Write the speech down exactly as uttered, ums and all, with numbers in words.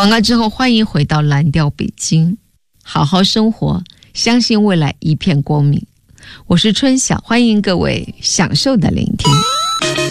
广告之后，欢迎回到蓝调北京，好好生活，相信未来一片光明。我是春晓，欢迎各位享受的聆听。